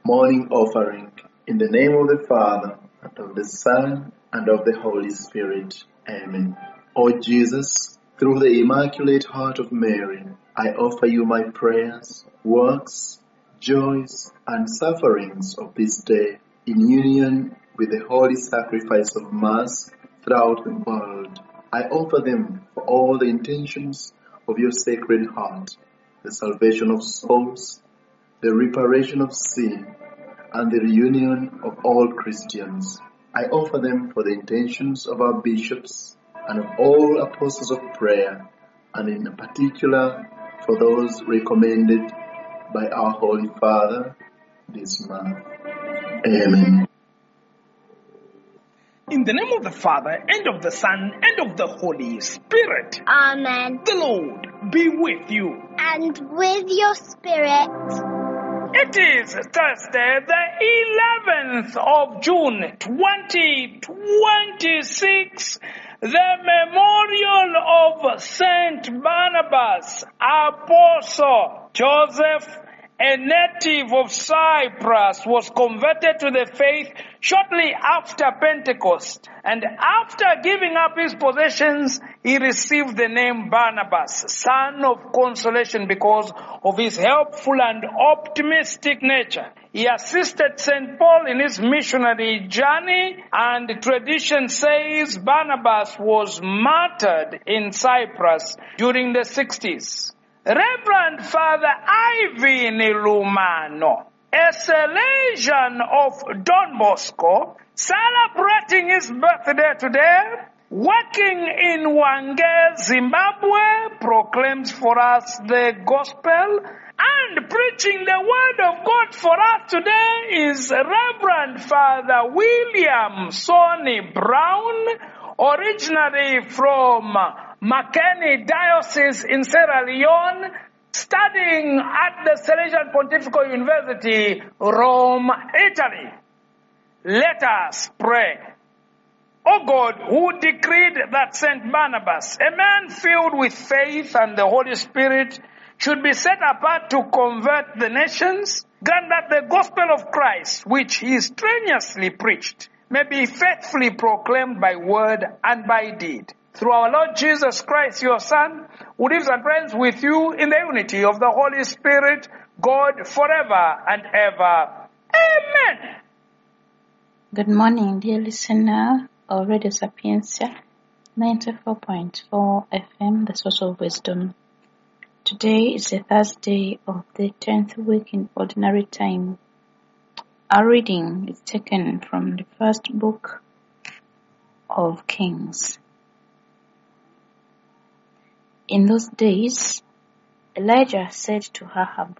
Morning offering. In the name of the Father, and of the Son, and of the Holy Spirit. Amen. O Jesus, through the Immaculate Heart of Mary, I offer you my prayers, works, joys, and sufferings of this day in union with the holy sacrifice of Mass throughout the world. I offer them for all the intentions of your Sacred Heart, the salvation of souls, the reparation of sin, and the reunion of all Christians. I offer them for the intentions of our bishops and of all apostles of prayer, and in particular for those recommended by our Holy Father this month. Amen. In the name of the Father, and of the Son, and of the Holy Spirit. Amen. The Lord be with you. And with your spirit. It is Thursday, the 11th of June, 2026, the memorial of Saint Barnabas, Apostle Joseph, a native of Cyprus, was converted to the faith shortly after Pentecost. And after giving up his possessions, he received the name Barnabas, son of consolation, because of his helpful and optimistic nature. He assisted St. Paul in his missionary journey, and tradition says Barnabas was martyred in Cyprus during the 60s. Reverend Father Ivan Ilumano, a Salesian of Don Bosco, celebrating his birthday today, working in Hwange, Zimbabwe, proclaims for us the gospel, and preaching the word of God for us today is Reverend Father William Sonny Brown, originally from Makeni Diocese in Sierra Leone, studying at the Salesian Pontifical University, Rome, Italy. Let us pray. O God, who decreed that Saint Barnabas, a man filled with faith and the Holy Spirit, should be set apart to convert the nations, grant that the gospel of Christ, which he strenuously preached, may be faithfully proclaimed by word and by deed. Through our Lord Jesus Christ, your Son, who lives and reigns with you in the unity of the Holy Spirit, God, forever and ever. Amen. Good morning, dear listener of Radio Sapientia, 94.4 FM, the source of wisdom. Today is the Thursday of the 10th week in Ordinary Time. Our reading is taken from the first book of Kings. In those days, Elijah said to Ahab,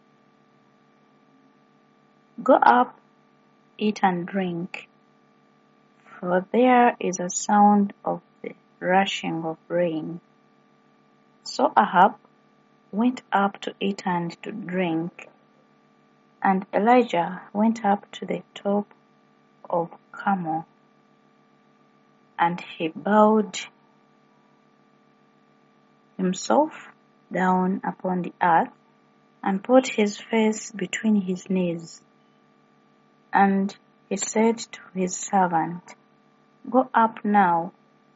"Go up, eat and drink, for there is a sound of the rushing of rain." So Ahab went up to eat and to drink, and Elijah went up to the top of Carmel, and he bowed himself down upon the earth and put his face between his knees. And he said to his servant, "Go up now,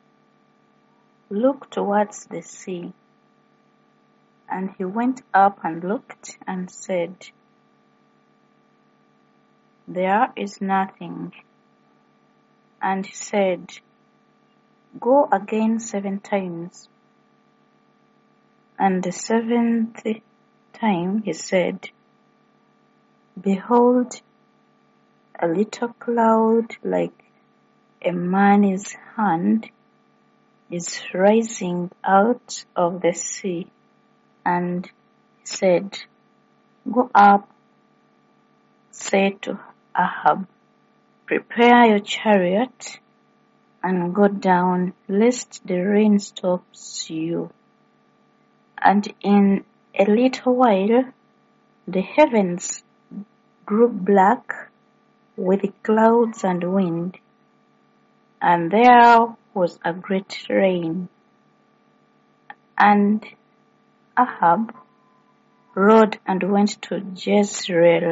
look towards the sea." And he went up and looked and said, "There is nothing." And he said, "Go again 7 times. And the 7th time he said, "Behold, a little cloud like a man's hand is rising out of the sea." And he said, "Go up, say to Ahab, prepare your chariot and go down, lest the rain stops you." And in a little while the heavens grew black with clouds and wind, and there was a great rain. And Ahab rode and went to Jezreel.